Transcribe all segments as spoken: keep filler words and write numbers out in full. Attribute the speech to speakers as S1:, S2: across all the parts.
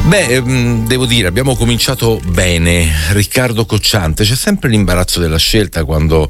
S1: Beh, devo dire, abbiamo cominciato bene. Riccardo Cocciante, c'è sempre l'imbarazzo della scelta quando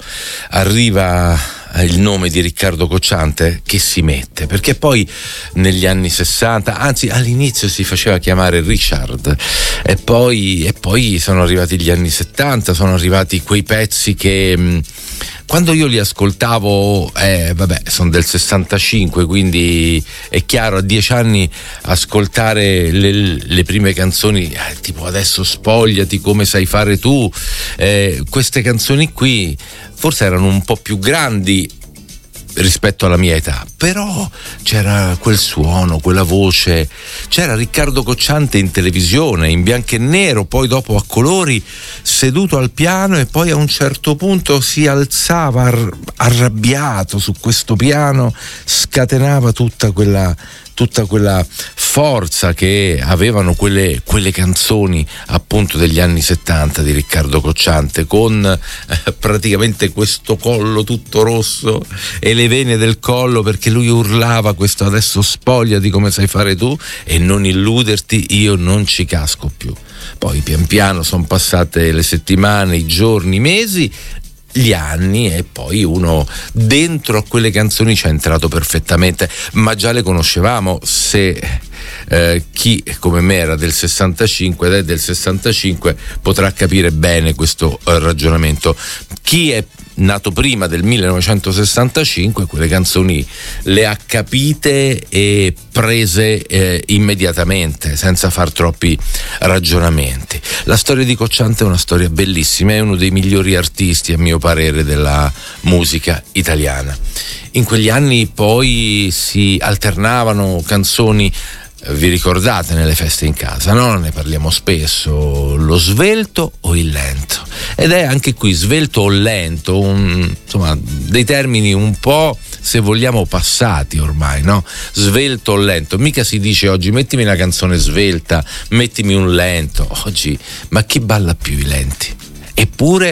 S1: arriva il nome di Riccardo Cocciante, che si mette, perché poi negli anni sessanta, anzi all'inizio si faceva chiamare Richard, e poi, e poi sono arrivati gli anni settanta, sono arrivati quei pezzi che quando io li ascoltavo, eh, vabbè, sono del sessantacinque, quindi è chiaro, a dieci anni ascoltare le, le prime canzoni, eh, tipo Adesso spogliati, Come sai fare tu, eh, queste canzoni qui forse erano un po' più grandi rispetto alla mia età, però c'era quel suono, quella voce, c'era Riccardo Cocciante in televisione, in bianco e nero, poi dopo a colori, seduto al piano, e poi a un certo punto si alzava ar- arrabbiato su questo piano, scatenava tutta quella tutta quella forza che avevano quelle, quelle canzoni appunto degli anni settanta di Riccardo Cocciante, con eh, praticamente questo collo tutto rosso e le vene del collo, perché lui urlava questo Adesso spogliati, come sai fare tu, e non illuderti, io non ci casco più. Poi pian piano sono passate le settimane, i giorni, i mesi, gli anni, e poi uno dentro a quelle canzoni ci è entrato perfettamente, ma già le conoscevamo. Se eh, chi come me era del sessantacinque ed è del sessantacinque potrà capire bene questo eh, ragionamento. Chi è nato prima del millenovecentosessantacinque quelle canzoni le ha capite e prese eh, immediatamente, senza far troppi ragionamenti. La storia di Cocciante è una storia bellissima, è uno dei migliori artisti, a mio parere, della musica italiana. In quegli anni poi si alternavano canzoni, vi ricordate, nelle feste in casa, no? Ne parliamo spesso, lo svelto o il lento, ed è anche qui svelto o lento, un, insomma, dei termini un po', se vogliamo, passati ormai, no? Svelto o lento, mica si dice oggi mettimi una canzone svelta, mettimi un lento, oggi, ma chi balla più i lenti? Eppure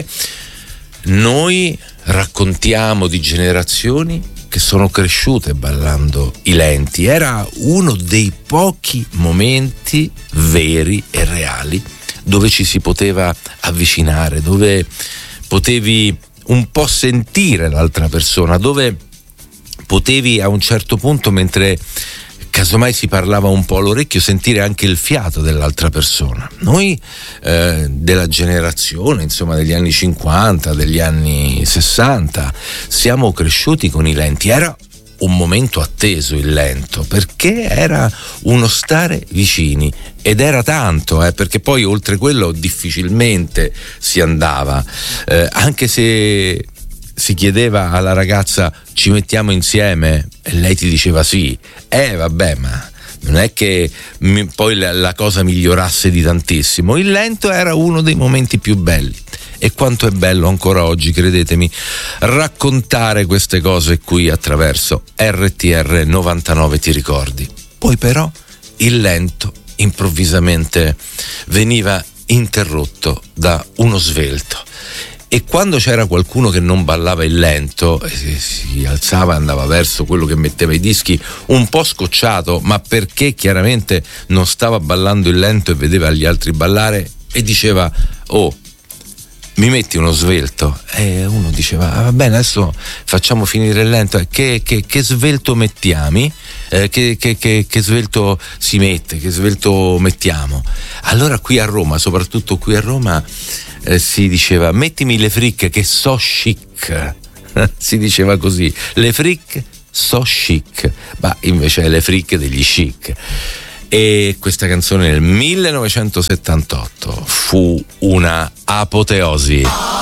S1: noi raccontiamo di generazioni che sono cresciute ballando i lenti. Era uno dei pochi momenti veri e reali dove ci si poteva avvicinare, dove potevi un po' sentire l'altra persona, dove potevi a un certo punto, mentre casomai si parlava un po' all'orecchio, sentire anche il fiato dell'altra persona. Noi eh, della generazione, insomma, degli anni cinquanta, degli anni sessanta, siamo cresciuti con i lenti. Era un momento atteso il lento, perché era uno stare vicini, ed era tanto, eh, perché poi oltre quello difficilmente si andava, eh, anche se si chiedeva alla ragazza ci mettiamo insieme e lei ti diceva sì, eh vabbè, ma non è che mi, poi la, la cosa migliorasse di tantissimo. Il lento era uno dei momenti più belli, e quanto è bello ancora oggi, credetemi, raccontare queste cose qui attraverso R T R novantanove, ti ricordi? Poi però il lento improvvisamente veniva interrotto da uno svelto. E quando c'era qualcuno che non ballava il lento, si, si alzava e andava verso quello che metteva i dischi, un po' scocciato, ma perché chiaramente non stava ballando il lento e vedeva gli altri ballare, e diceva: oh, mi metti uno svelto? E uno diceva: ah, va bene, adesso facciamo finire il lento. Che, che, che svelto mettiamo? Eh, che, che, che, che svelto si mette? Che svelto mettiamo? Allora qui a Roma, soprattutto qui a Roma, Eh, si diceva: mettimi le fric che so chic. Si diceva così, le fric so chic, ma invece è le fric degli chic. E questa canzone nel millenovecentosettantotto fu una apoteosi.